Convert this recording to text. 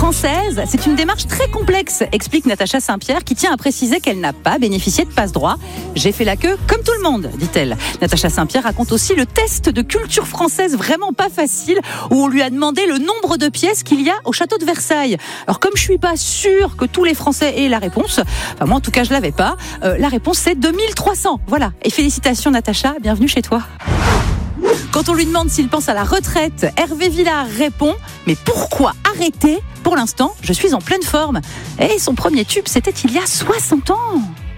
française, c'est une démarche très complexe, explique Natacha Saint-Pierre, qui tient à préciser qu'elle n'a pas bénéficié de passe-droit. J'ai fait la queue comme tout le monde, dit-elle. Natacha Saint-Pierre raconte aussi le test de culture française vraiment pas facile, où on lui a demandé le nombre de pièces qu'il y a au château de Versailles. Alors comme je suis pas sûre que tous les Français aient la réponse, enfin moi en tout cas je l'avais pas, la réponse c'est 2300. Voilà. Et félicitations Natacha, bienvenue chez toi. Quand on lui demande s'il pense à la retraite, Hervé Villard répond « Mais pourquoi arrêter ? Pour l'instant, je suis en pleine forme. » Et son premier tube, c'était il y a 60 ans.